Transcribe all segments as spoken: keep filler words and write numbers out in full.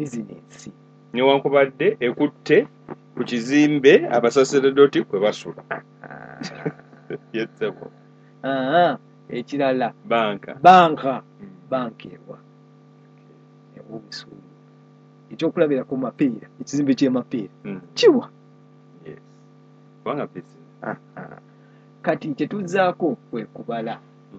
business newankubadde ekutte ku kizimbe abasaseredoti kwe basula. Yetsebo. Ah, ekirala Banka. banka banka ewa ewa obusuulu ekyokulabira ku mapeera ekizimbe ky'emapeera Mm. kiwa. Yes. Kubanga business. Ah, ah. Kati kyetuzzaako kwe kubala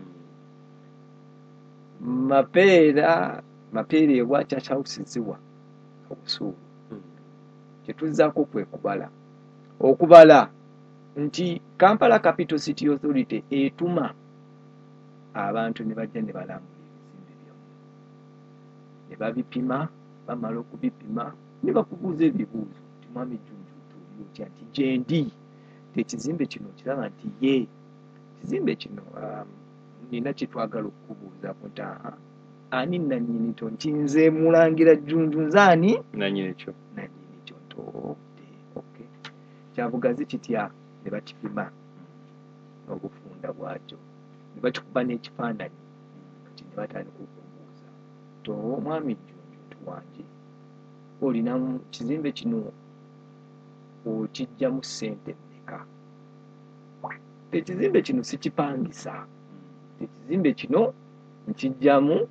Mm. mapeera mapeera ewa church house ziwa obusuulu Mm. kyetuzzaako kwe kubala okubala nti Kampala Capital City Authority etuma abantu ne bajja ne balambula ebizimbe byammwe ne babipima bamala okubipima ne bakubuuza ebibuuzo nti mwami Jjunju tuli otya nti gye ndi ekizimbe kino kiraba nti ye ekizimbe kino um, nina kyetwagala okukubuuzaako nti aha ani nannyini kyo nti nze Mulangira Jjunju nze ani Nannyini kyo. nannyini kyo ntoodde okay kyabugazi kitya ne bakipima n'obufunda bwakyo ne bakikuba n'ekifaananyi kati ne batandika okubuuza to omwami Jjunju wange olina mu kizimbe kino okijjamu ssente mmeka? Ekizimbe kino sikipangisa, ekizimbe kino nkijjamu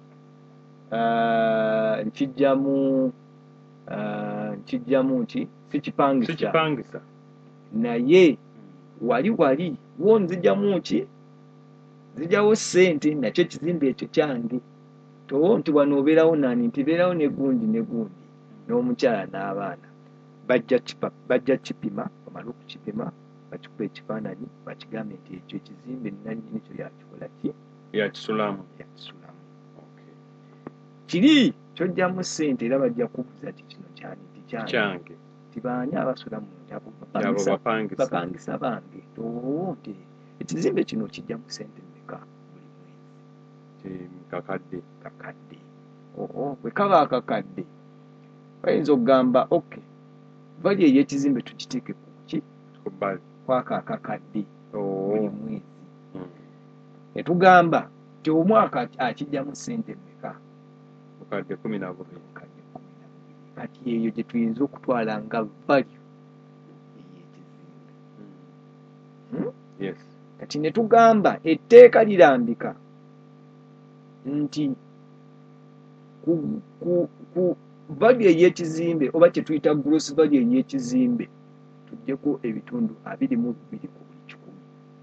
uh, nkijjamu uh, nkijjamu nti sikipangisa Sikipangisa. naye wali wali wo nzijjamu ki nzijjawo ssente nakyo ekizimbe ekyo kyange towo nti wano obeerawo nani nti beerawo ne gundi ne gundi n'omukyala n'abaana bajja kipa bajja kipima bamala okukipima bakikuba ekifaananyi bakigambe nti ekyo ekizimbe nannyini kyo yakikola ki Yakisulamu. yakisulamu okay. Kiri kyojjamu ssente era bajja kubuuza ti kino kyani ti kyange Kyange. tibaani abasula mu abo Abo bapangisa. bapangisa bange towo nti ekizimbe kino kijjamu ssente mmeka buli mwezi? Kakadde. Kakadde. Oo bwe kaba akakadde bayinza okugamba okay bali ey'ekizimbe tukiteeke ku ki Kubbali. kwaka akakadde Oo. buli mwezi Mm. ne tugamba nti omwaka akijjamu ssente mmeka? Bukadde kumi na bubiri. Bukadde kumi na bubiri. Kati eyo gye tuyinza okutwala nga value ey'ekizimbe. Mm. Hmm? Yes. Kati ne tugamba etteeka lirambika nti ku, ku, ku value ey'ekizimbe oba kye tuyita gross value ey'ekizimbe tuggyeko ebitundu abiri mu bibiri ku buli kikumi.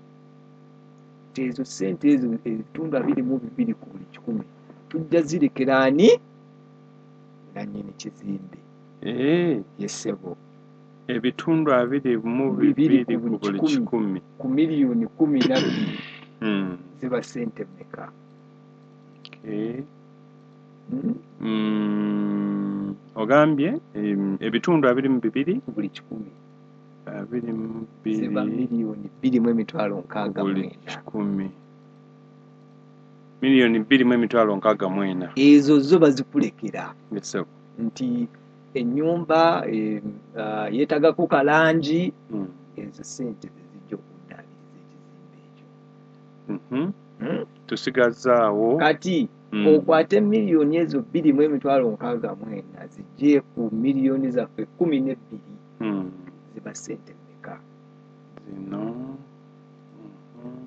Ezo ssente ezo ebitundu abiri mu bibiri ku buli kikumi tujja zirekera ani nannyini kizimbe. Eh. Yessebo Ebitundu abiri mu bibiri ku buli kikumi ku miliyoni kumi na bbiri Mm. ziba ssente mmeka? Okay. Hmm? Mm. Ogambye em, ebitundu abiri mu bibiri ku buli kikumi abiri mu ziba bibiri miliyoni bbiri mu emitwalo nkaaga buli mwenda. kikumi. Miliyoni bbiri mu emitwalo nkaaga mwena. Ezo zo bazikulekera Yes. nti ennyumba e, uh, yeetagako kalangi Mm. ezo ssente zezijja okuddaabiriza ekizimbe ekyo. Mhm. Hmm? Tusigazaawo. Kati Mm. okwate miliyoni ezo bbiri mu emitwalo nkaaga mwenda zijje ku miliyoni zaffe kkumi n'ebbiri Mm. ziba ssente mmeka? Zino. Mhm.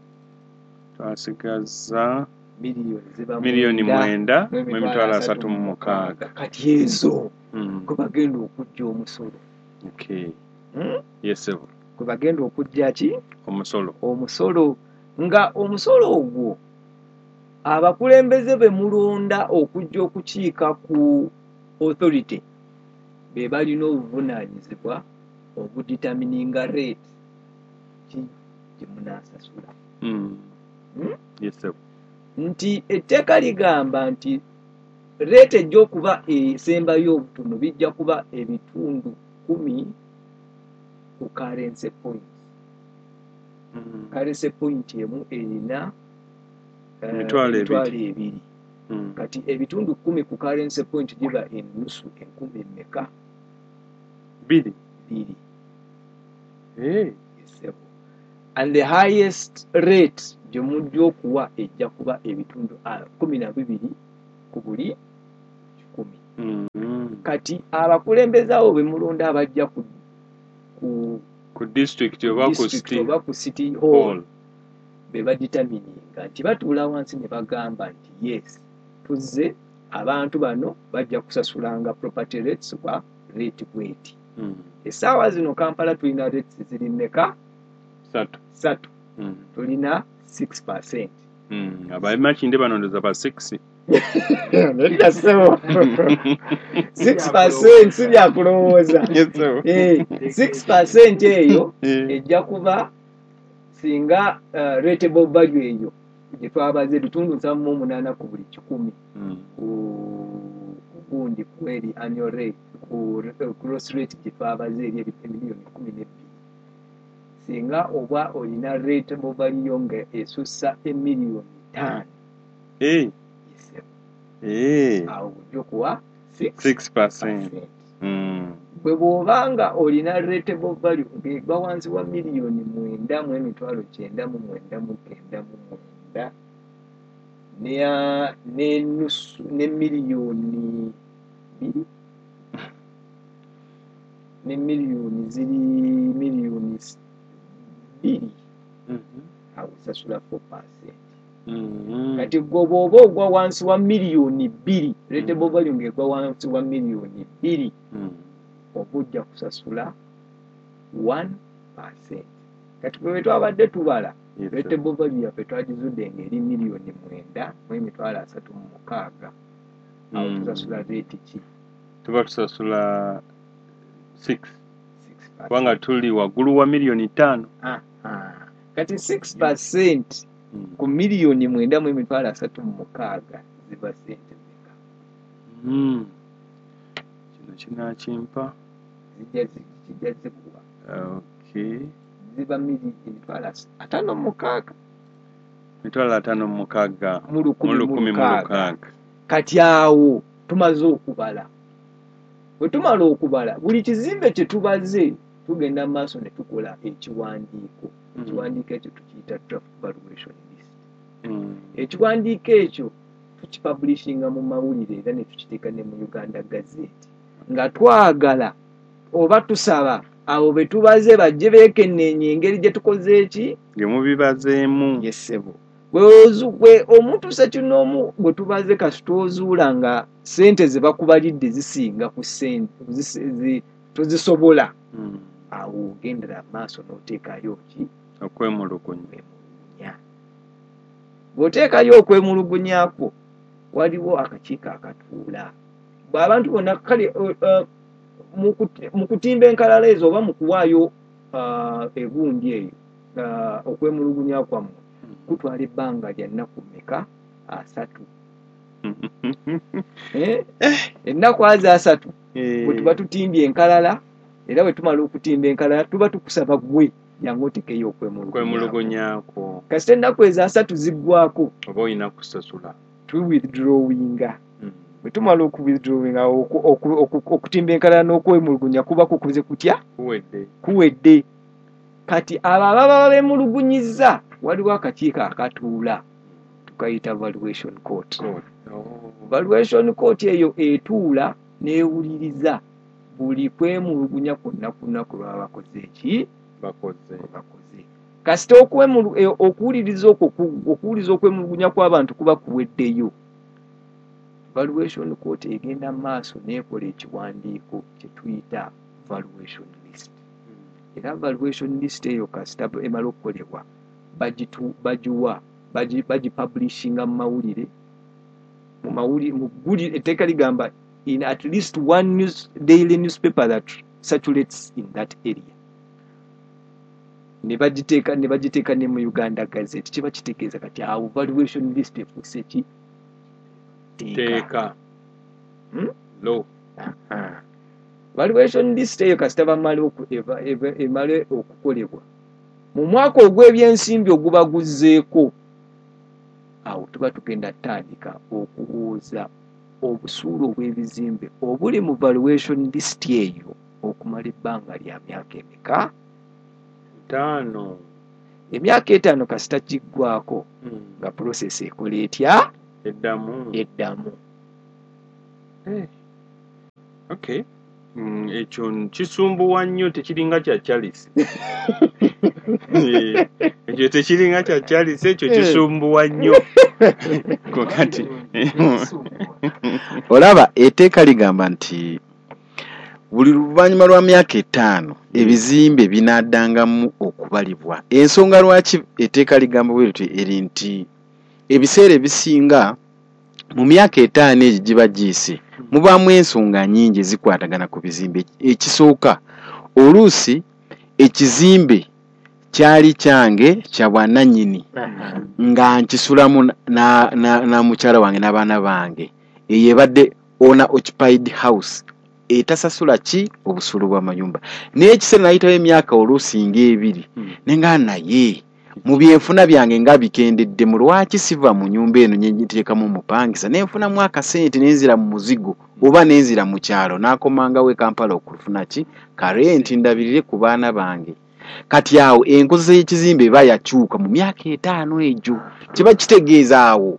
Twasigaza miliyoni ziba miliyoni mwenda mu mu emitwalo asatu mu mukaaga. Kati ezo Mm. kwe bagenda okujja omusolo. Okay. Hmm? Yes. Sir. Kwe bagenda okujja ki Omusolo. omusolo nga omusolo ogwo abakulembeze be mulonda okujja okukiika ku authority be balina obuvunaanyizibwa obuditamininga rate ki gye munaasasula. Mm. Hmm? Yes. Sir. Nti etteeka ligamba nti rate ejja okuba esembayo obutono bijja kuba ebitundu kumi ku currency point. Mm. Currency point emu erina uh, Emitwalo emitwalo ebiri. Mm. Kati ebitundu kumi ku currency point giba ennusu enkumi emmeka? Biri. Biri. Eh. Yesebo. And the highest rate gye mujja okuwa ejja kuba ebitundu uh, kumi na bibiri ku buli kikumi. Mm. kati abakulembeze abo be mulonda abajja ku ku ku district oba ku district city oba ku city hall be baditamininga nti batuula wansi ne bagamba nti yes tuzze abantu bano bajja kusasulanga property rates kwa rate bweti. Mm. Essaawa zino Kampala tulina rates ziri mmeka? Satu. Satu. Mm. Tulina six percent. Mm. Abamakinde banondeza ba six. Nedda ssebo. six percent si bya kulowooza. Eh, six percent eyo ejja kuba singa uh, rateable value eyo gye twabaze bitundu nsavu mu munaana ku buli kikumi. Mm. ku gundi kweri annual rate ku gross rate gye twabaze eri emiliyoni kumi n'ebbiri. Singa oba olina rateable value nga esussa emiliyoni ttaano. Eh. Eh. Awo ojja kuwa six percent. Mm. Bwe bw'obanga olina rateable value ng'egwa wansi wa miliyoni mwenda mu emitwalo kyenda mu mwenda mu kenda mu mwenda n'ennusu ne miliyoni bbiri ne miliyoni ziri miliyoni bbiri awo osasula four percent. Mm-hmm. Kati gwe bw'oba ogwa wansi wa miliyoni bbiri rateable value ng'egwa wansi wa miliyoni bbiri Mm. oba ojja kusasula one percent. Kati bwe twabadde tubala Yes, rateable value yaffe twagizudde ng'eri miliyoni mwenda mu emitwalo asatu mu mukaaga. Awo Mm. tusasula rate ki? Tuba tusasula six. six percent. Kubanga tuli waggulu wa miliyoni ttaano. Ah, ah. Kati six percent Mm. ku miliyoni mwenda mu emitwalo asatu mu mukaaga ziba ssente mmeka? Mm. Kino kinaakimpa. Zijja zijja zikuba. Okay. Ziba miliyoni emitwalo ataano mu mukaaga. Mitwalo ataano mu mukaaga Mu lukumi mu mu lukaaga. lukaaga. Kati awo tumaze okubala. Bwe tumala okubala buli kizimbe kye tubaze tugenda mu maaso ne tukola ekiwandiiko. Mm. Ekiwandiiko ekyo tukiyita draft valuation list. Mm. Ekiwandiiko ekyo tukipublishinga mu mawulire era ne tukiteeka ne mu Uganda Gazette nga twagala oba tusaba abo be tubaze bajje beekenneenye engeri gye tukoze eki Ge mubibazeemu. yesebo bwe omuntu sekinoomu bwe tubaze kasi twozuula nga ssente ze bakubalidde zisinga ku ssente tozisobola. Mm. Awo ogendera maaso n'oteekayo ki Okwemulugunya. bw'oteekayo okwemulugunyako waliwo akakiiko akatuula bw'abantu bonna kale mu kutimba enkalala ezo oba mu kuwaayo egundi eyo okwemulugunya kwammwe kutwala ebbanga lya nnaku mmeka? Asatu. Ennaku azo asatu bwe tuba tutimbye enkalala era bwe tumala okutimba enkalala tuba tukusaba ggwe jangu otekeyo okwemulugunyako. Kasita ennaku ezo asatu ziggwako oba olina kusasula tu withdrawinga. Bwe tumala okuwithdrawinga okutimba enkalala n'okwemulugunya kuba kukuze kutya? Kuwedde. Kuwedde. Kati abo ababa beemulugunyizza waliwo akakiiko akatuula tukayita valuation court. Oh. Valuation court eyo etuula n'ewuliriza buli kwemulugunya kwonna kwonna ku lwaba bakoze eki bakoze. bakoze. Kasita okuwuliriza okwo okuwuliriza okwemulugunya kw'abantu kuba kuweddeyo. Valuation court egenda maaso n'ekola ekiwandiiko kye tuyita valuation list. Era valuation list eyo kasita emala okukolebwa bagiwa bagipublishinga mu mawulire mu mawulire mu guli etteeka ligamba in at least one news daily newspaper that circulates in that area. Ne bagiteeka ne bagiteeka ne mu Uganda Gazette kiba kitegeeza kati awo valuation list efuuse ki teeka. Hmm? Lo. Aha. Valuation list eyo kasita bamala emale okukolebwa mu mwaka ogw'ebyensimbi oguba guzzeeko awo tuba tugenda tandika okuwooza obusuulu obw'ebizimbe obuli mu valuation list eyo okumala ebbanga lya myaka emeka? Ttaano. Emyaka etaano kasita kiggwako nga process ekola etya? Eddamu. Eddamu. Eh. Okay. Mm, ekyo kisumbuwa nnyo tekiringa kya Charles. Eh, ekyo tekiringa kya Charles ekyo kisumbuwa nnyo. Kokati. Olaba etteeka ligamba nti buli luvannyuma lwa myaka etaano ebizimbe binaddangamu okubalibwa. Ensonga lwaki etteeka ligamba bwe lityo eri nti ebiseera ebisinga mu myaka etaano egyo giba giyise mubaamu ensonga nnyingi zikwatagana ku bizimbe. Ekisooka oluusi ekizimbe kyali kyange kya bwannannyini nga nkisulamu na, na, na mukyala wange n'abaana bange eyebadde owner occupied house etasasula ki obusulu bw'amayumba. Naye ekiseera nayitawo emyaka oluusi ng'ebiri nenga naye mu byenfuna byange nga bikendedde mu lwaki siva mu nyumba eno nye ngiteekamu omupangisa nenfunamu akasente nenzira mu muzigo oba nenzira mu kyalo n'akomangawo e Kampala okufuna ki karenti ndabirire ku baana bange. Kati awo enkozesa y'ekizimbe eba yakyuka mu myaka etaano egyo. Kiba kitegeeza awo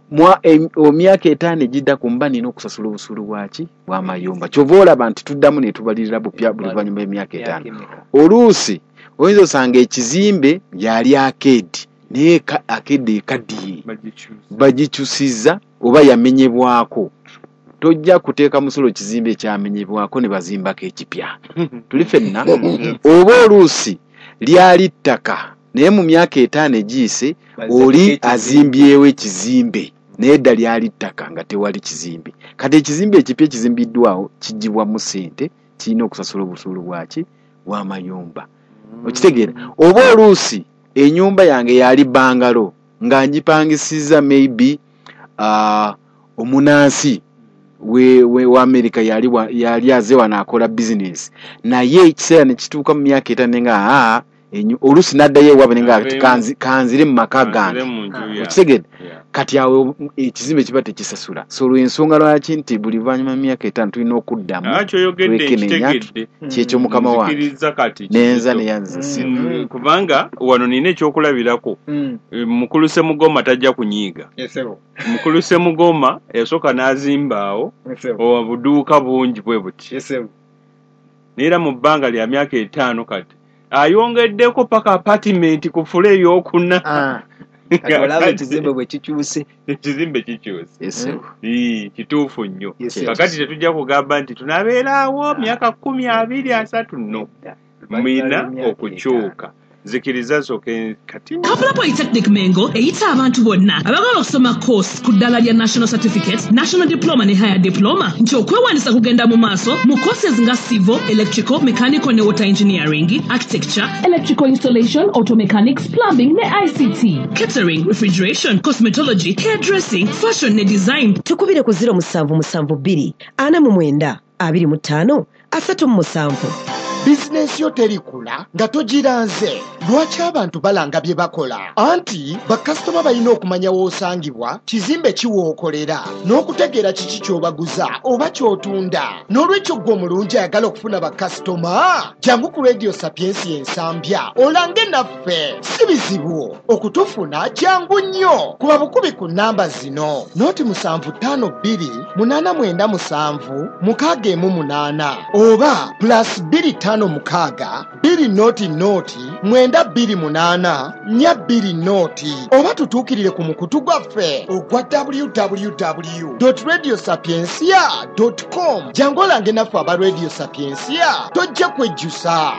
emyaka etaano egidda ku mba nina okusasula obusulu bwaki bw'amayumba. Kyova olaba nti tuddamu ne tubalirira bupya buli luvannyuma y'emyaka etaano. Oluusi oyinza osanga ekizimbe yali akedi naye akedi ekaddiye bagikyusiza oba yamenyebwako. Tojja kuteeka musolo kizimbe kyamenyebwako ne bazimbako ekipya. Tuli ffenna oba oluusi lyali ttaka naye mu myaka etaano egiyise oli azimbyewo ekizimbe naye dda lyali ttaka nga tewali kizimbe. Kati ekizimbe ekipya ekizimbiddwawo kigibwamu ssente kirina okusasula obusulu bwaki bw'amayumba. Okitegeera oba oluusi ennyumba yange yali bangalo nga ngipangisiza maybe uh, omunansi we we wa America yali wa, yali aze wanakola business naye ekiseera ne kituuka mu myaka etaano nga aa oluusi n'addayo ewaabwe nenga kanzi kanzire mu maka gange. Okitegeera kati awo ekizimbe kiba tekisasula. So olw'ensonga lwaki nti buli luvannyuma myaka etaano tulina okuddamu kyekyo mukama wange nenza neyanzisa kubanga wano nina ekyokulabirako. Mukulu Ssemugoma tajja kunyiiga. Mukulu Ssemugoma yasooka n'azimbaawo obuduuka bungi bwe buti neera mu bbanga lya myaka etaano kati ayongeddeko paka apartment ku fule ey'okuna. Olaba ekizimbe bwe kikyuse. Ekizimbe kikyuse. Ii kituufu nnyo. Kakati tetujja kugamba nti tunabeeraawo myaka kkumi abiri asatu nno. Mwina okukyuka. Zikiriza zoke kati. Kampala Polytechnic Mengo eyita abantu bonna abagala okusoma course ku ddala lya National Certificate, National Diploma ne Higher Diploma nti okwewandiisa kugenda mu maaso mu courses nga Civil, Electrical, Mechanical ne Water Engineering, Architecture, Electrical Installation, Auto Mechanics, Plumbing ne I C T, Catering, Refrigeration, Cosmetology, Hairdressing, Fashion ne Design. Tukubire ku zero musanvu musanvu bbiri ana mu mwenda abiri mu ttaano asatu mu musanvu. Business yo terikula nga togiranze. Lwaki abantu balanga bye bakola? Anti bakasitoma balina okumanya w'osangibwa, kizimbe kiwookolera, n'okutegeera kiki ky'obaguza oba ky'otunda. N'olwekyo gwe omulungi ayagala okufuna bakasitoma, jangu ku Radio Sapiens ensambya olange naffe. Si bizibu okutufuna, jangu nnyo. Kuba bukubi ku nnamba zino: noti musanvu ttaano bbiri munaana mwenda musanvu mukaaga emu munaana oba plus bbiri ttaano mukaaga bbiri noti noti mwenda bbiri munaana nnya bbiri noti, oba tutuukirire ku mukutu gwaffe ogwa w w w dot radio sapiensia dot com. jangu olange naffe aba Radio Sapiensia, tojja kwejjusa.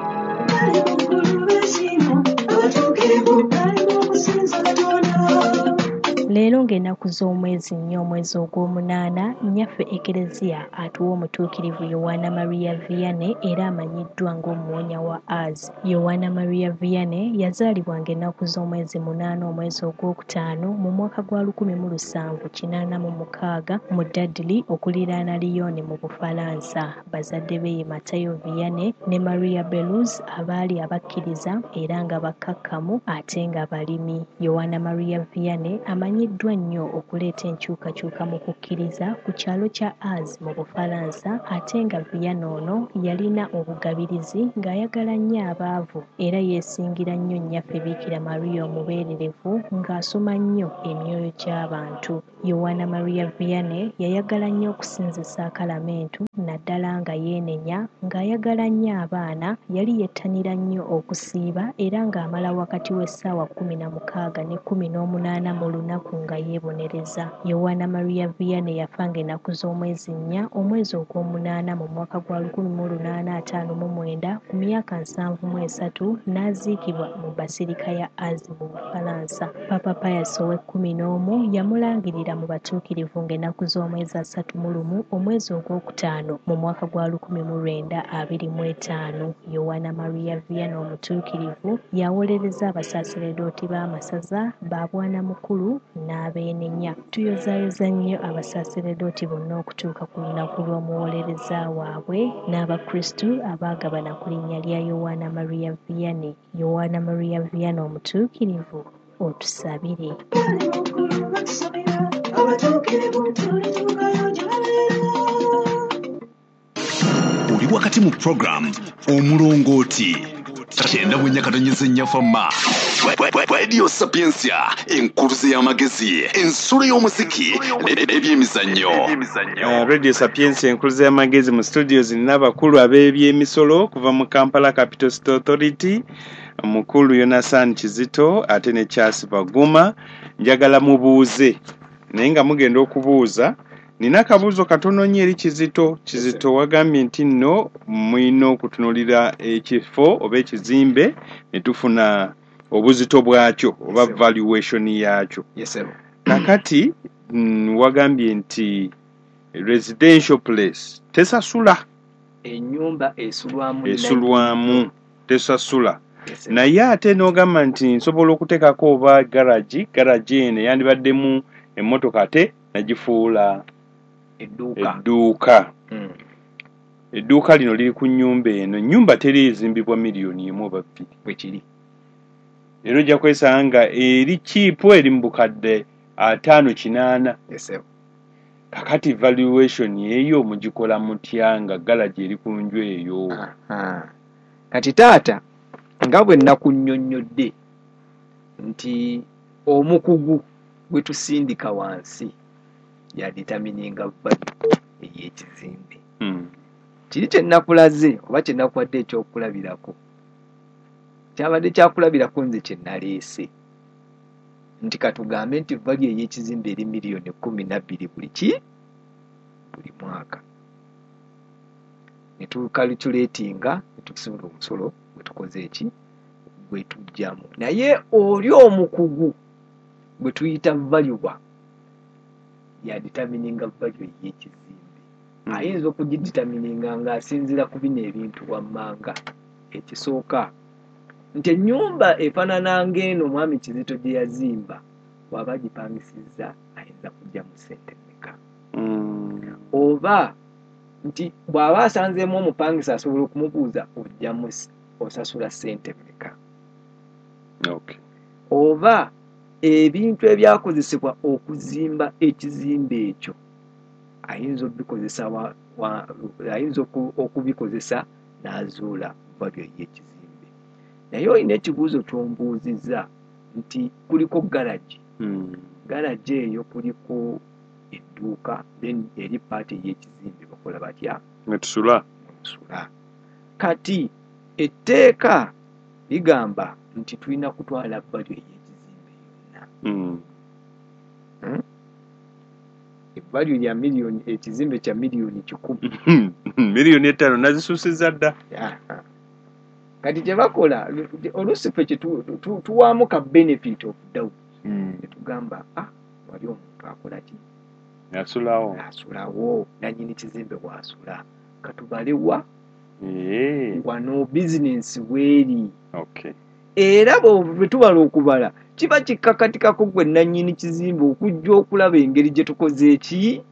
Leero ng'ennaku z'omwezi nnyo omwezi ogw'omunaana, nnyaffe Ekereziya atuwa omutuukirivu Yowaana Maria Vianney era amanyiddwa ng'omuwonya wa Az. Yowaana Maria Vianney yazaalibwa ng'ennaku z'omwezi munaana omwezi ogwokutaano mu mwaka gwa lukumi mu lusanvu kinaana mu mukaaga mu Dudley okuliraana Lyon mu Bufalansa. Bazadde be ye Matayo Vianney ne Maria Beluz abaali abakkiriza era nga bakkakkamu ate nga balimi. Yowaana Maria Vianney amanyi amanyiddwa nnyo okuleeta enkyukakyuka mu kukkiriza ku kyalo kya Az mu Bufalansa, ate nga Vianney ono yalina obugabirizi ng'ayagala nnyo abaavu era yeesingira nnyo nnyaffe Biikira Maria omubeererevu ng'asoma nnyo emyoyo gy'abantu. Yoanna Maria Vianney yayagala nnyo okusinzisa akalamentu naddala nga yeenenya, ng'ayagala nnyo abaana, yali yettanira nnyo okusiiba era ng'amala wakati w'essaawa kkumi na mukaaga ne kkumi n'omunaana mu lunaku nga yeebonereza. Yoanna Maria Vianney yafa ng'ennaku z'omwezi nnya omwezi ogw'omunaana mu mwaka gwa lukumi mu lunaana ataano mu mwenda ku myaka nsanvu mu esatu n'aziikibwa mu basirika ya Az mu Bufalansa. Papa Pius ow'ekkumi n'omu yamulangirira mu batuukirivu ng'ennaku z'omwezi asatu mu lumu omwezi ogwokutaano mu mwaka gwa lukumi mu lwenda abiri mu etaano. Yoanna Maria Vianney omutuukirivu yawolereza abasaaseredooti b'amasaza ba bwana mukulu n'abeenenya. Tuyozaayoza nnyo abasaaseredooti bonna okutuuka ku lunaku lw'omuwolereza waabwe n'abakristu abaagabana ku linnya lya Yoanna Maria Vianney. Yoanna Maria Vianney omutuukirivu otusabire. Oli wakati mu program omulongooti kyenda bwenya katonyeza ennyafamma Radio Sapiensia, enkuluze y'amagezi, ensulo y'omuziki n'ebyemizannyo. Radio Sapiensia, enkuluze y'amagezi mu studios n'abakulu ab'ebyemisolo kuva mu Kampala Capital City Authority, mukulu Yonasan Kizito ate ne Charles Baguma. Njagala mubuuze naye nga mugenda okubuuza. Nina akabuuzo katono nnyo eri Kizito. Kizito wagambye nti nno mwino okutunuulira ekifo oba ekizimbe ne tufuna obuzito bwakyo oba valuation yaakyo. Nakati mm, wagambye nti residential place tesasula, ennyumba esulwamu esulwamu tesasula. Naye ate n'ogamba nti nsobola okuteekako oba garagi, garagi eno yandibaddemu emmotoka ate nagifuula edduuka. Edduuka. Mm. Edduuka lino liri ku nnyumba eno. Nnyumba teri ezimbibwa miliyoni emu oba bbiri bwe kiri. Ero ojja kwesanga eri kiipu eri mu bukadde ataano kinaana. Yes, kakati valuation eyo mugikola mutya nga garagi eri ku nju eyo? Aha. Kati taata nga bwe nakunnyonnyodde nti omukugu gwe tusindika wansi ya determininga value ey'ekizimbe. Hmm. Kiri kye nakulaze oba kye nakwadde ekyokulabirako. Kyabadde kyakulabirako nze kye naleese. Nti katugambe nti value ey'ekizimbe eri miliyoni kkumi na bbiri buli ki buli mwaka. Ne tukalculatinga ne tukisobola omusolo gwe tukoze eki gwe tujjamu. Naye oli omukugu gwe tuyita value ya determininga value y'ekizimbe. Mm. Ayinza okugidetamininga ng'asinziira ku bino ebintu wammanga. Ekisooka nti ennyumba efaanana ng'eno mwami Kizito gye yazimba bw'aba agipangisizza ayinza kujjamu ssente mmeka. Mm. Oba nti bw'aba asanzeemu omupangisa asobola okumubuuza ojjamu osasula ssente mmeka. Okay. Oba ebintu ebyakozesebwa okuzimba ekizimbe ekyo ayinza okubikozesa wa, wa, ayinza okubikozesa n'azuula value y'ekizimbe. Naye olina ekibuuzo ky'ombuuzizza nti kuliko garagi. Mm. Garagi eyo kuliko edduuka then eri paati y'ekizimbe bakola batya? Metusula. Metusula. Kati etteeka ligamba nti tulina kutwala value y'ekizimbe yonna. Mm. Hmm? Value ya miliyoni ekizimbe kya miliyoni kikumi. Miliyoni etaano nazisusiza dda. Kati kye bakola oluusi ffe tuwaamu ka benefit of doubt. Mm. Netugamba ah wali omuntu akola ki? Asulawo. Asulawo nannyini kizimbe bw'asula. Katubalewa Ee. wano business weeri. Okay. Era bwe tubala okubala kiba kikkakatikako gwe nannyini kizimbe okujja okulaba engeri gye tukoze eki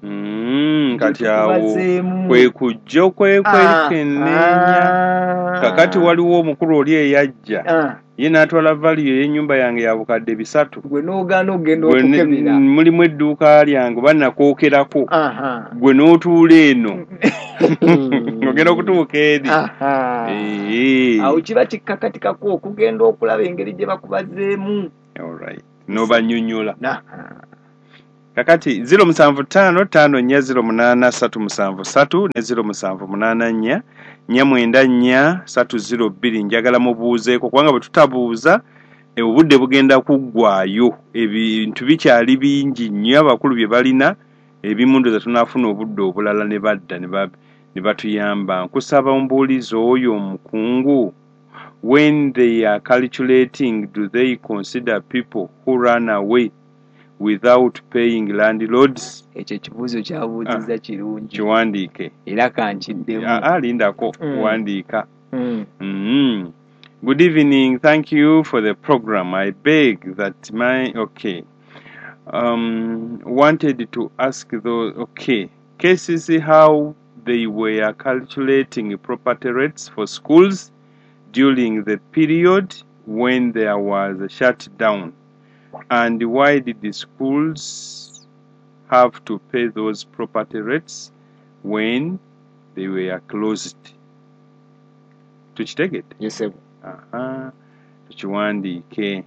Mm, kati awo kwe kujjo kwe kwekenneenya kakati waliwo omukulu oli eyajja ye n'atwala value y'ennyumba yange ya bukadde bisatu gwe n'ogaana ogenda okukebera mulimu edduuka lyange bannakookerako gwe n'otuula eno ogenda okutuuka eri awo kiba kikkakatikako okugenda okulaba engeri gye bakubazeemu n'obannyonnyola kakati ziro musanvu ttaano ttaano nnya ziro munaana ssatu musanvu ssatu ne ziro musanvu munaana nnya nnya mwenda nnya ssatu ziro bbiri njagala mubuuzeeko kubanga bwe tutabuuza obudde bugenda kuggwaayo ebintu bikyali bingi nnyo abakulu bye balina ebimu ndoza tunaafuna obudde obulala ne badda ne batuyamba nkusaba ombuulizi oyo omukungu when they are calculating do they consider people who run away without paying landlords? Ekyo kibuuzo kyabuuziza kirungi kiwandiike era kankiddemu alindako wandiika. Mm. Good evening, thank you for the program. I beg that my okay um wanted to ask those okay cases how they were calculating property rates for schools during the period when there was a shutdown. And why did the schools have to pay those property rates when they were closed? Tukitegedde? Yes, sir. Aha. Tukiwandiike.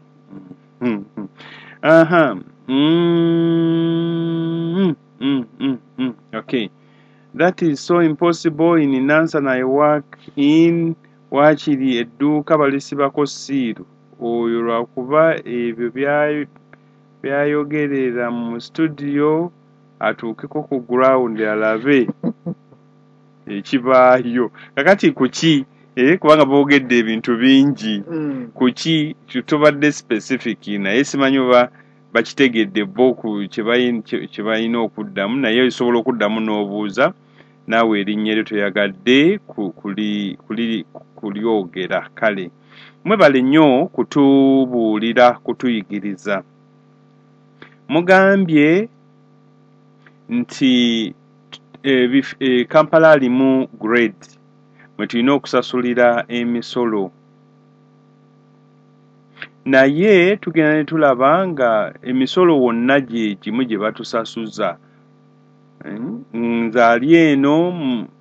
Aha. Mm, mm, mm, mm. Okay. That is so impossible in Nansana I work in waakiri edduuka balisibako siiru. Oyo lwakuba ebyo byayogerera mu studio atuukeko ku ground alabe ekibaayo kakati kuki eh kubanga boogedde ebintu bingi kuki tubadde specific naye simanyi oba bakitegedde bo ku kye balina okuddamu naye osobola okuddamu n'obuuza naawe erinnya eryo toyagadde kulyogera kale mwebale nnyo kutubuulira kutuyigiriza. Mugambye nti e, e, Kampala alimu grade mwe tulina okusasulira emisolo naye tugenda ne tulaba nga emisolo wonna gye gimu gye batusasuza. Nze ali eno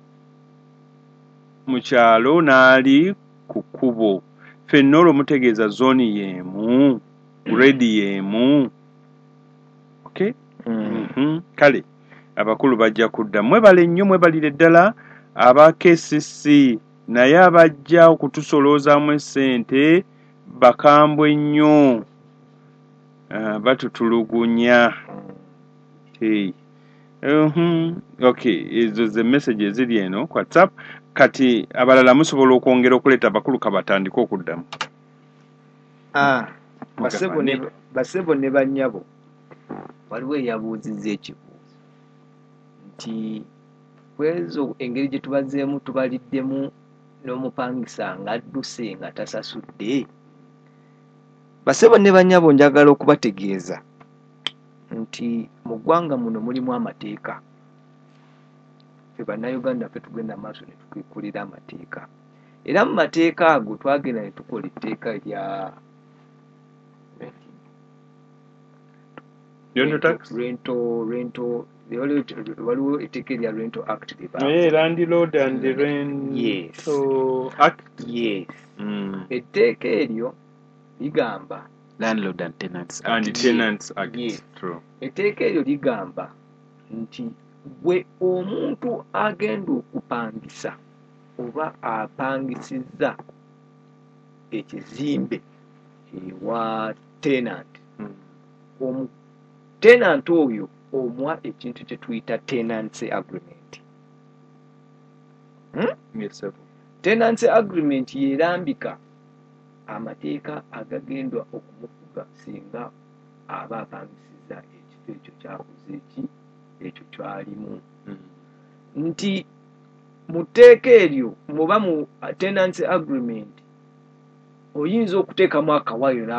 mu kyalo n'ali ku kkubo ffenna olwo mutegeeza zooni y'emu grade y'emu. Okay? Mm-hmm. Kale abakulu bajja kudda mwebale nnyo mwebalire ddala aba K C C naye abajja okutusoloozaamu essente bakambwe nnyo uh, batutulugunya hey. Uh-huh. Okay, ezo ze message ziri eno ku WhatsApp kati abalala musobola okwongera okuleeta bakulu kabatandika okuddamu. Ah, basebo ne basebo ne bannyabo waliwo eyabuuzizza ekibuuzo nti kwezo engeri gye tubazeemu tubaliddemu n'omupangisa nga adduse nga tasasudde. Basebo ne bannyabo njagala okubategeeza nti mu ggwanga muno mulimu amateeka. Ffe bannayuganda ffe tugenda maaso ne tukikulira amateeka era mu mateeka ago twagenda ne tukola etteeka erya rental rental waliwo etteeka erya rental act eh landlord and rent yes act yes etteeka eryo ligamba landlord and tenants act. And tenants act. Yes. True. Etteeka eryo ligamba nti gwe omuntu agenda okupangisa oba apangisizza ekizimbe ewa tenant mm. tenant oyo omwa ekintu kye tuyita tenancy agreement. Hmm? Yes, sir. Tenancy agreement yerambika amateeka agagendwa okumufuga singa aba apangisizza ekifo ekyo kyakoze eki ekyo kyalimu. Mm. Nti mu tteeka eryo muba mu tenancy agreement oyinza okuteekamu akawayo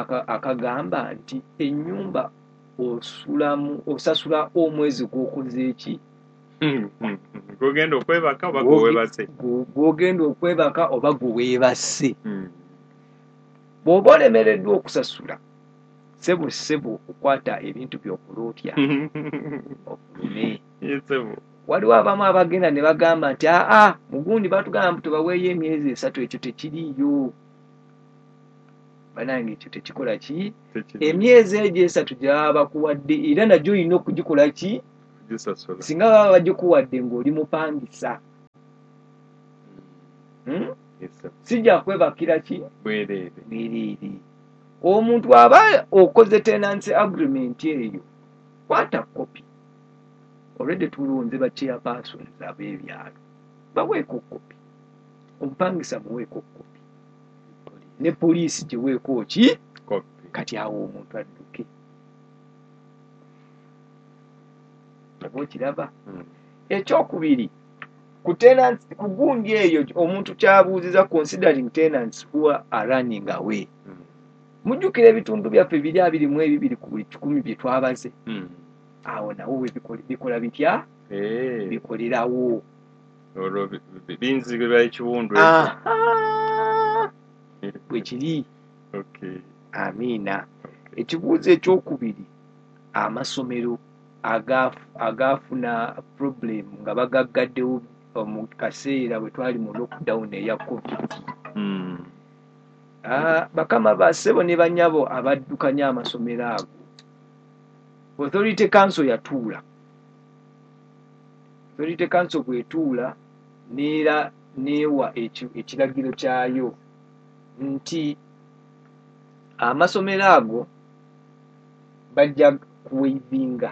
akagamba nti ennyumba osulamu osasula omwezi gw'okoze eki gogenda okwebaka oba gweweebase gwogenda okwebaka oba gweweebase bw'oba olemereddwa okusasula sebo sebo okukwata ebintu by'okulootya okulume waliwo abamu abagenda ne bagamba nti aa mugundi batugamba nti tubaweeyo emyezi esatu ekyo tekiriiyo banange ekyo tekikola ki emyezi egyo esatu gy'ababa bakuwadde era nagyo olina okugikola ki singa baba bagikuwadde ng'oli mupangisa sijja kwebakira ki bwereere omuntu aba okoze tenancy agreement eyo kwata kopi already tulonze ba chairpersons ab'ebyalo baweeko kopi omupangisa muweeko kopi ne poliisi giweeko ki kati awo omuntu adduke oba okiraba ekyokubiri ku tenancy ku gundi eyo omuntu kyabuuziza considering tenants who are running away mujjukira ebitundu byaffe biri abiri mu ebibiri ku buli kikumi bye twabaze awo nawo we bikola bitya bikolerawo olwo binzigirwa ekiwundu bwe kiri amiina ekibuuzo ekyokubiri amasomero agaafuna problem nga bagaggaddewo mu kaseera bwe twali mu lockdown eya covid bakama bassebo ne banyabo abaddukanya amasomero ago authority council yatuula authority council bwetuula neera neewa ekiragiro kyayo nti amasomero ago bajja kuwaivinga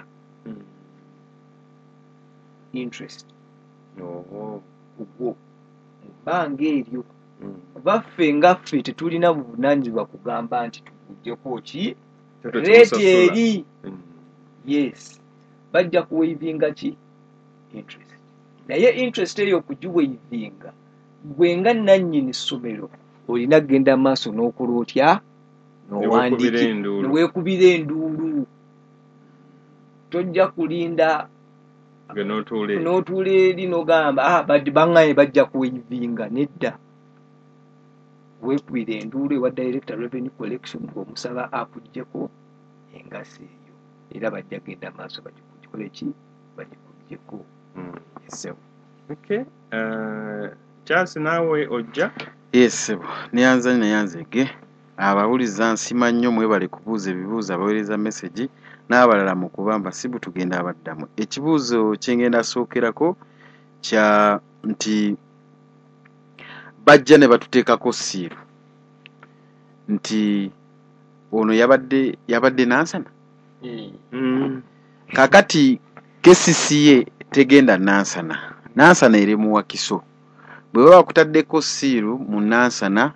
interest ogwo mu bbanga eryo baffe ngaffe tetulina buvunaanyizibwa kugamba nti tuguddeko ki reeti eri yes bajja kuwaivinga ki interest naye interest eyo okugiwaivinga gwe nga nannyini ssomero olina kugenda maaso n'okulootya n'owandiiki neweekubira enduulu tojja kulinda n'otuula eri n'ogamba baŋŋaye bajja kuwaivinga nedda weekubira enduulu ewa director revenue collection ng'omusaba akuggyeko engasi eyo era bajja genda maaso bagikole ki bagikuggyeko esebo Charles naawe ojja yesebo neyanza neyanzege abawuliza nsima nnyo mwebale kubuuza ebibuuzo abaweereza message n'abalala mu kubamba sibu tugenda abaddamu ekibuuzo kyengenda asookerako kya nti bajja ne batuteekako siiru nti ono yabadde yabadde nansana kakati K C C A tegenda nansana nansana eri mu Wakiso bwe baba bakutaddeko siiru mu nansana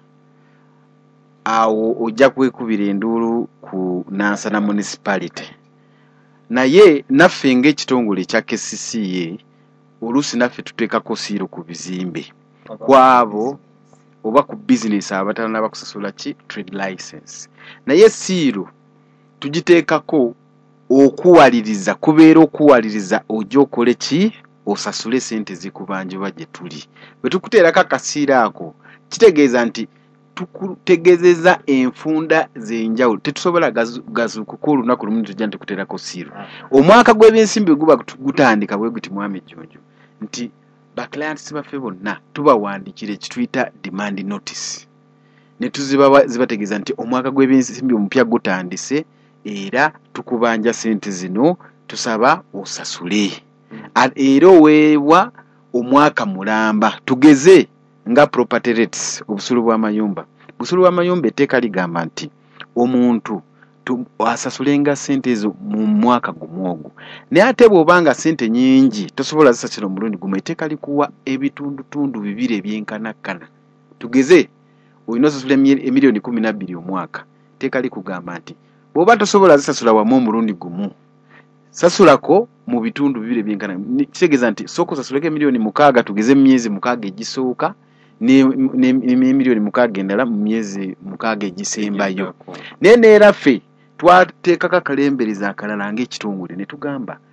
awo ojja kwekubira enduulu ku nansana municipality naye naffe ng'ekitongole kya K C C A oluusi naffe tuteekako siiru ku bizimbe kwabo oba ku business abatalina bakusasula ki trade license naye siiru tugiteekako okuwaliriza kubeera okuwaliriza ojja okole ki osasule sente zikubanjibwa gye tuli bwe tukuteerako akasiira ako kitegeeza nti tukutegezeza enfunda z'enjawulo tetusobola gazuukuka olunaku lumu tujja ntikuteerako siiru omwaka gw'ebyensimbi guba gutandika bwe guti mwami Jjonjo nti baclients baffe bonna tubawandiikira ekituyita demand notice ne tuziba zibategeeza nti omwaka gw'ebyensimbi omupya gutandise era tukubanja sente zino tusaba osasule era oweebwa omwaka mulamba tugeze nga property rates obusulu bw'amayumba busulu bw'amayumba etteeka ligamba nti omuntu asasulenga sente ezo mu mwaka gumu ogwo naye ate bw'obanga sente nyingi tosobola zisasula omulundi gumu etteeka likuwa ebitundutundu bibiri ebyenkanakkana tugeze olina osasula emiliyoni kumi na bbiri omwaka etteeka likugamba nti bw'oba tosobola zisasula wamu omulundi gumu sasulako mu bitundu bibiri ebyenkanakkana kitegeeza nti sooka osasuleko emiliyoni mukaaga tugeze mu myezi mukaaga egisooka n'emiliyoni mukaaga endala mu myezi mukaaga egisembayo naye neeraffe twateekako akalembereza akalala ng'ekitongole ne tugamba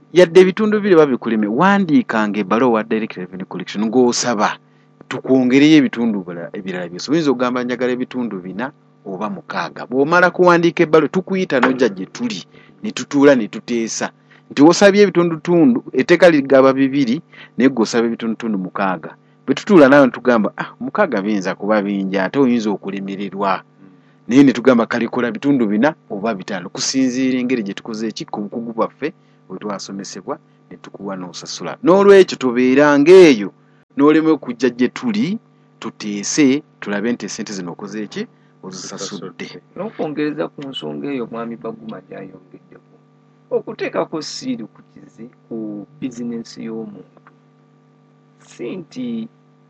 yadde ebitundu bibiri babikulime wandiikanga ebbaluwa wa direct revenue collection ng'osaba tukwongereyo ebitundu ebirala byose. Oyinza okugamba njagala ebitundu bina oba mukaaga. Bw'omala kuwandiika ebbaluwa tukuyita n'ojja gye tuli ne tutuula ne tuteesa nti osabye ebitundutundu etteeka ligaba bibiri naye gw'osaba ebitundutundu mukaaga. Bwe tutuula nawe tugamba ah mukaaga biyinza kuba bingi ate oyinza okulemererwa. Naye ne tugamba kalikola bitundu bina oba bitaano kusinziira engeri gye tukoze eki ku bukugu bwaffe bwe twasomesebwa ne tukuwa n'osasula. N'olwekyo tubeeranga eyo n'olema okujja gye tuli tuteese tulabe nti esente zino okoze eki ozisasudde. N'okwongereza ku nsonga eyo mwami Baguma gy'ayongeddeko okuteekako siiri ku kizi ku bizinensi y'omuntu si nti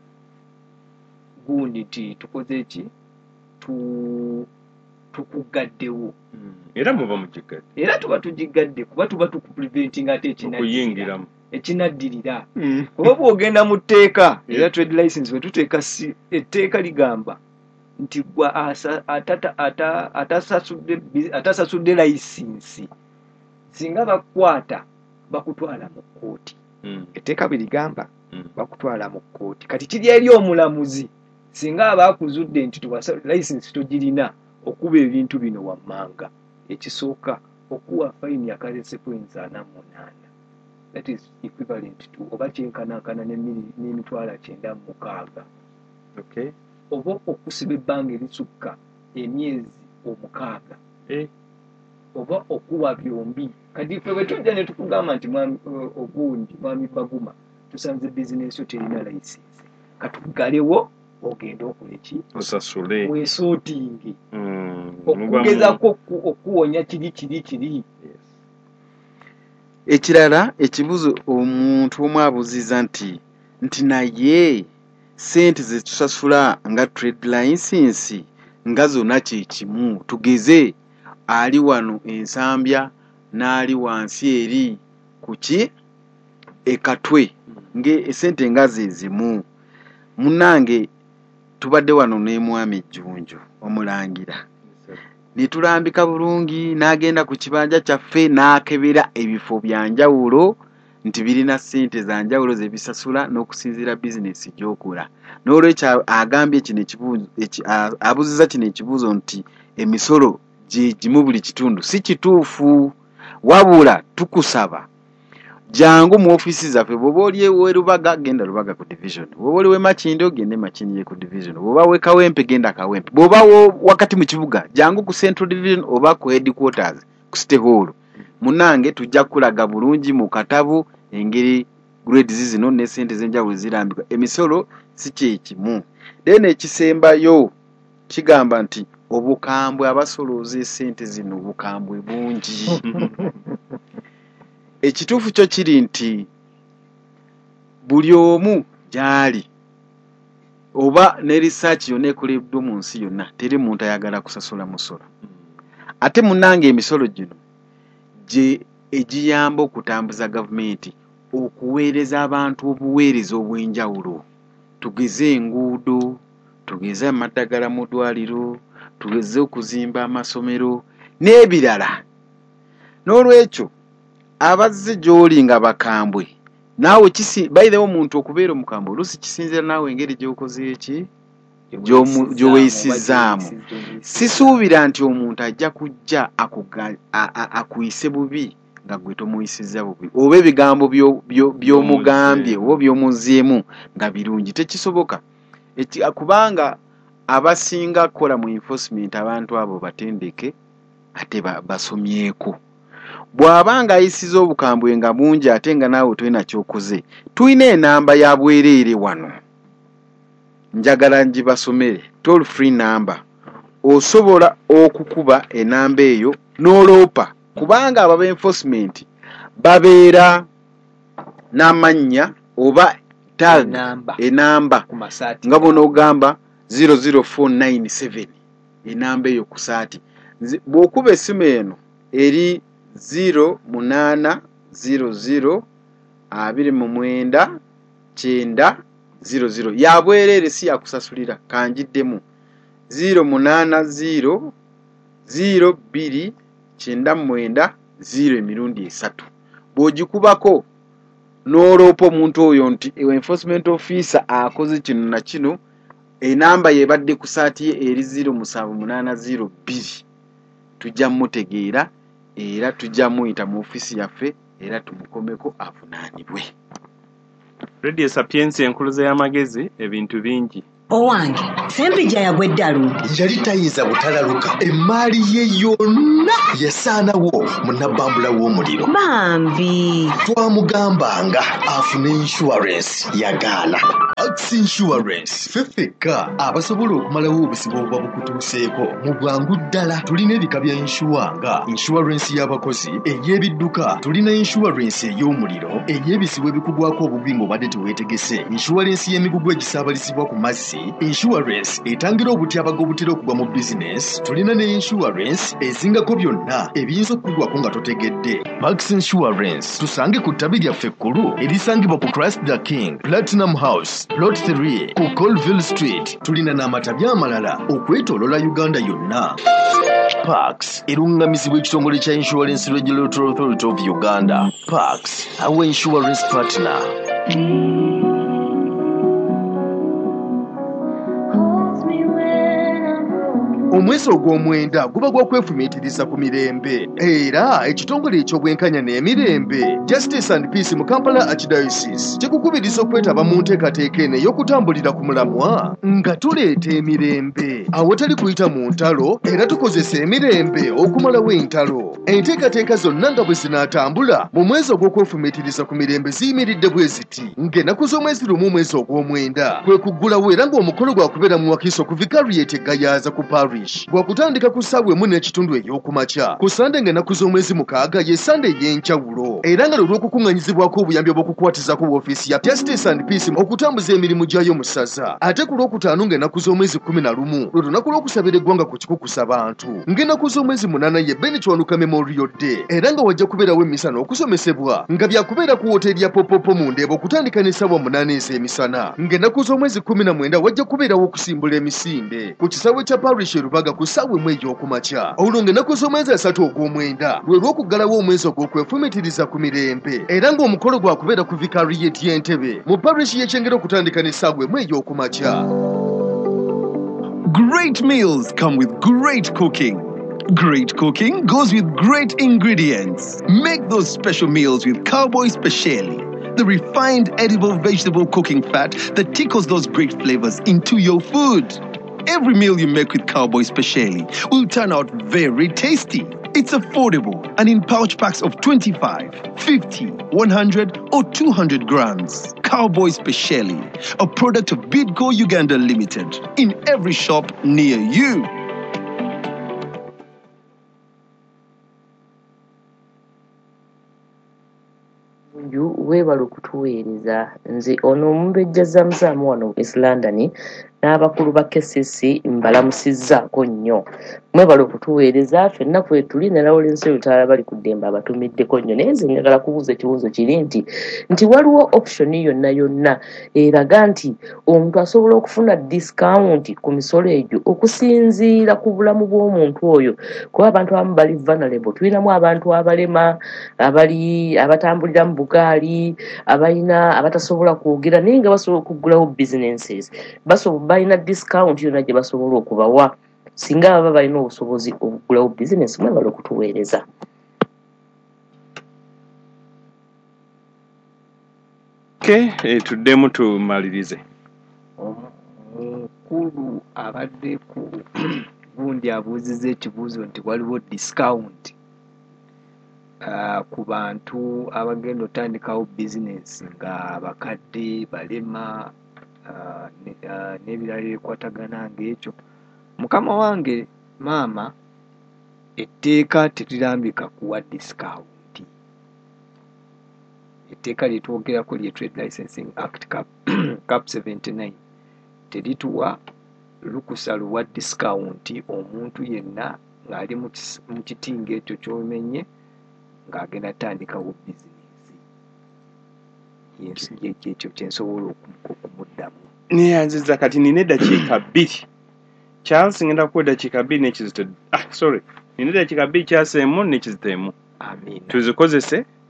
gundi ti tukoze eki tukugaddewo era muba mukigadde era tuba tugigadde kuba tuba tukupreventing ate ekiyingiramu ekinaddirira kuba bw'ogenda mu tteeka era trade license bwe tuteeka etteeka ligamba nti gwa atasasudde layisinsi singa bakwata bakutwala mu kkooti. Etteeka bwe ligamba bakutwala mu kkooti. Kati kiri eri omulamuzi singa abaakuzudde nti layisinsi togirina okuba ebintu bino wammanga. Ekisooka okuwa fayini ya kalese points ana mu munaana. That is equivalent to oba kyenkanankana n'emitwalo kyenda mu mukaaga. Okay. Oba okusiba ebbanga erisukka emyezi omukaaga. Eh. Oba okuwa byombi. Kati ffe bwe tujja ne tukugamba nti mwami ogundi mwami Baguma tusanze bizinensi yo terina layisinsi katugalewo ogenda okola eki osasule weesootingi okugezako okuwonya kiri kiri kiri. Ekirala ekibuzo omuntu omu abuziza nti nti naye sente ze tusasula nga trade license nga zonna kye kimu tugeze ali wano ensambya n'ali wansi eri kuki ekatwe nge esente nga ze zimu. Munnange tubadde wano ne mwami Jjunju omulangira ne tulambika bulungi n'agenda ku kibanja kyaffe n'akebera ebifo bya njawulo nti birina ssente za njawulo ze bisasula n'okusinziira bizinesi gy'okola. N'olwekyo agambye kino ekibuuzo abuziza kino ekibuuzo nti emisolo gye gimu buli kitundu si kituufu. Wabula tukusaba jangu mu ofisi zaffe bw'oba oli ewe Lubaga genda Lubaga ku division, bw'oba oli we Makindye ogende Makindye ku division, bw'oba we Kawempe genda Kawempe, bw'oba wakati mu kibuga jangu ku Central Division oba ku headquarters ku City Hall. Munnange tujja kulaga bulungi mu katabo engeri grades zino ne sente z'enjawulo zirambika. Emisolo si kye kimu. Then ekisembayo kigamba nti obukambwe abasolooza esente zino bukambwe bungi. Ekituufu kyo kiri nti buli omu gy'ali oba ne research yonna ekoleddwa mu nsi yonna teri muntu ayagala kusasula musolo. Ate munnange emisolo gino gye egiyamba okutambuza gavumenti okuweereza abantu obuweereza obw'enjawulo. Tugeze enguudo, tugeze amaddagala mu ddwaliro, tugeze okuzimba amasomero n'ebirala. N'olwekyo abazze gy'oli nga bakambwe naawe kisi by the way omuntu okubeera omukambwe oluusi kisinzira naawe engeri gy'okoze eki gy'oweeyisizaamu. Sisuubira nti omuntu ajja kujja akuyise bubi nga gwe tomuyisiza bubi oba ebigambo by'omugambye oba by'omuzeemu nga birungi tekisoboka. Kubanga abasinga kukola mu enforcement abantu abo batendeke ate basomyeko. Bw'abanga ayisiza obukambwe nga bungi ate nga naawe tolina ky'okoze, tulina enamba ya bwereere wano njagala ngibasomere toll free number. Osobola okukuba enamba eyo n'oloopa kubanga ababa enforcement babeera n'amannya oba tag enamba nga bw'onoogamba zero zero four nine seven enamba eyo ku saati. Bw'okuba essimu eno eri zero munana zero zero abiri mu mwenda kyenda zero zero ya bwereere si yakusasulira kanjiddemu zero munana zero zero bbiri kyenda mwenda zero emirundi esatu. bw'ogikubako n'oloopa omuntu oyo nti enforcement officer akoze kino na kino, enamba yebadde ku saati ye eri zero musanvu munaana zero bbiri, tujja mutegeera era tujja muyita mu ofisi yaffe era tumukomeko avunaanibwe. Radio Sapiensi enkuluze y'amagezi ebintu bingi. Owange Sempija yagwe ddalu yali tayinza butalaluka, emmaali ye yonna yasaanawo munabbambula w'omuliro. bambi Twamugambanga afune insurance yagaana. Ax Insurance fefeka abasobola okumalawo obusibo obuba bukutuuseeko mu bwangu ddala. Tulina ebika bya insure nga insurance y'abakozi, ey'ebidduka, tulina insurance ey'omuliro, ey'ebisibo ebikugwako obubi ng'obadde teweetegese, insurance y'emigugu egisaabalisibwa ku mazzi, insurance etangira obutyabaga obutera okugwa mu business, tulina ne insurance ezingako byonna ebiyinza okukugwako nga totegedde. Max Insurance tusange ku ttabi lyaffe ekkulu erisangibwa ku Christ the King, Platinum House, Plot three ku Colville Street. Tulina n'amatabi amalala okwetoolola Uganda yonna. Pax erungamizibwa ekitongole kya Insurance Regulatory Authority of Uganda. Pax, our insurance partner. Omwezi ogw'omwenda guba gwa kwefumiitiriza ku mirembe era ekitongole eky'obwenkanya n'emirembe Justice and Peace mu Kampala Archdiocese kikukubiriza okwetaba mu nteekateeka eno ey'okutambulira ku mulamwa nga tuleeta emirembe awatali kuyita mu ntalo era tukozesa emirembe okumalawo entalo. Enteekateeka zonna nga bwe zinaatambula mu mwezi ogw'okwefumiitiriza ku mirembe ziyimiridde bwe ziti ng'ennaku z'omwezi lumu omwezi ogw'omwenda kwe kuggulawo era ng'omukolo gwakubeera mu wakiso ku Vicariate Gayaza ku Parish gwakutandika ku ssaawa emu n'ekitundu ey'okumakya ku Sande ng'ennaku z'omwezi mukaaga ye Sande ey'enjawulo era nga lw'okukuŋŋanyizibwako obuyambi obw'okukwatizako woofiisi ya Justice and Peace okutambuza emirimu gyayo mu ssaza. Ate ku lwokutaano ng'ennaku z'omwezi kkumi na lumu lwe lunaku lw'okusabira eggwanga ku kikukusa bantu, ng'ennaku z'omwezi munaana ye Ben Kiwanuka Memorial Day era nga wajja kubeerawo emisa n'okusomesebwa nga byakubeera ku woteeri ya Popopo mu Ndeeba okutandika n'essaawa munaana ez'emisana, ng'ennaku z'omwezi kkumi na mwenda wajja kubeerawo okusimbula emisinde ku kisaawe kya Parish Rubaga ku ssaawa emu ey'okumakya. Olwo ng'ennaku z'omwezi asatu ogw'omwenda lwe lw'okuggalawo omwezi ogw'okwefumiitiriza ku mirembe era ng'omukolo gwakubeera ku Vicariate y'Entebbe mu Parish y'Ekyengera okutandika n'essaawa emu ey'okumakya. Great meals come with great cooking. Great cooking goes with great ingredients. Make those special meals with Cowboy Speciale, the refined edible vegetable cooking fat that tickles those great flavors into your food. Every meal you make with Cowboy Speciale will turn out very tasty. It's affordable and in pouch packs of twenty-five, fifty, one hundred or two hundred grams. Cowboy Speciale, a product of Bidco Uganda Limited, in every shop near you. Weebala okutuweereza. Nze ono omumbejjaza muzaamu wano East London n'abakulu ba K C C mbalamusizzaako nnyo. Mwebala okutuweereza ffenna kwe tuli ne Lawrence Lutala bali ku ddembe abatumiddeko nnyo. Naye nze njagala kubuuza ekibuuzo kiri nti nti waliwo option yonna yonna eraga nti omuntu asobola okufuna discount ku misolo egyo okusinziira ku bulamu bw'omuntu oyo, kuba abantu abamu bali vulnerable. Tulinamu abantu abalema, abali abatambulira mu bugaali, abalina abatasobola kwogera naye nga basobola okuggulawo businesses, basobola balina discount yonna gye basobola okubawa singa baba balina obusobozi okuggulawo business. Mwebala okutuweereza. Okay, eh, tuddemu tumalirize. Omukulu abadde ku gundi abuuzizza ekibuuzo nti waliwo discount uh, ku bantu abagenda otandikawo bizinesi nga bakadde balema uh, n'ebirala uh, ebikwatagana ng'ekyo. Mukama wange maama etteeka terirambika kuwa discount. Etteeka lyetwogerako lye Trade Licensing Act Cap, Cap seventy-nine terituwa lukusa luwa discount omuntu yenna ng'ali mu kitinga ekyo ky'omenye ng'agenda tandikawo bizinesi. Yensi ekyo kye nsobola okumuddamu. Neyanziza kati nina eddakiika bbiri. Charles ngenda kuwa eddakiika bbiri n'ekizito. Ah, sorry. Nina eddakiika bbiri Charles emu n'ekizito emu. Amen. Tuzikozese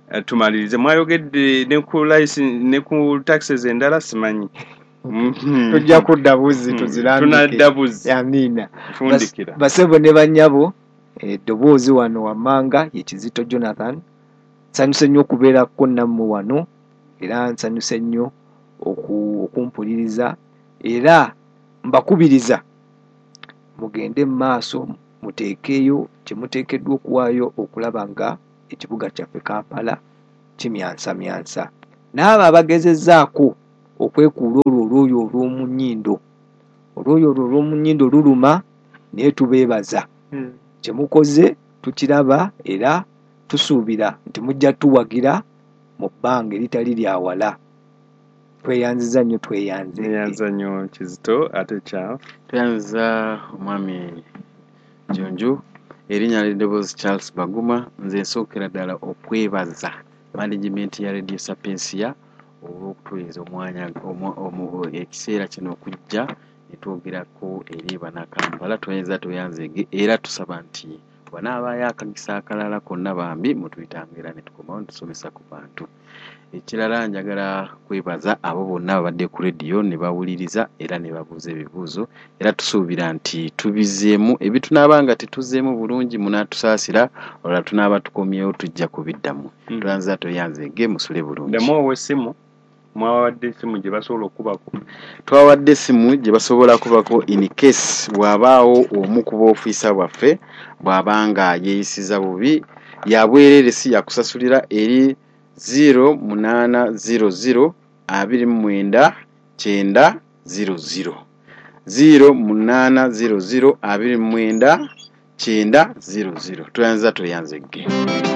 tumalirize mwayogedde ne ku license ne ku taxes endala simanyi tujja kudda buzi tuzirambike tunaddabuzi amina fundikira basebo ne banyabo eddoboozi wano wammanga ye Kizito Jonathan nsanyuse nnyo okubeerako nammwe wano era nsanyuse nnyo okumpuliriza era mbakubiriza mugende mu maaso muteekeyo kye muteekeddwa okuwaayo okulaba nga ekibuga kyaffe Kampala kimyansamyansa n'abo abagezezzaako okwekuula olwo olwoyo olw'omu nnyindo olwoyo olwo olw'omu nnyindo luluma naye tubeebaza kye mukoze tukiraba era tusuubira nti mujja tuwagira mu bbanga eritali lya wala tweyanziza nnyo tweyanze tweyanza nnyo Kizito ate kyafu tweyanziza omwami Jonjo erinnya ly'eddoboozi Charles Baguma nze nsookera ddala okwebaza management ya Radio Sapiensia olw'okutuweereza omwanya ekiseera kino okujja ne twogerako eri bannakampala tweyanziza tweyanzege era tusaba nti bw'anaabaayo akagisa akalala konna bambi mutuyitanga era ne tukomawo ne tusomesa ku bantu. Ekirala njagala kwebaza abo bonna babadde ku rediyo ne bawuliriza era ne babuuza ebibuuzo era tusuubira nti tubizeemu ebitunaaba nga tetuzeemu bulungi munaatusaasira olwa tunaaba tukomyewo tujja kubiddamu. Mm. Twanza tweyanzege musule bulungi. Demoowa essimu mwawadde essimu gye basobola okubako. Twawadde essimu gye basobola kubako in case bw'abaawo omu ku b'ofiisa bwaffe bw'abanga yeeyisiza bubi yabwerere si yakusasulira eri zero munana zero zero abiri mwenda kyenda zero zero zero munana zero zero abiri mwenda kyenda zero zero. Twanza tweyanzege.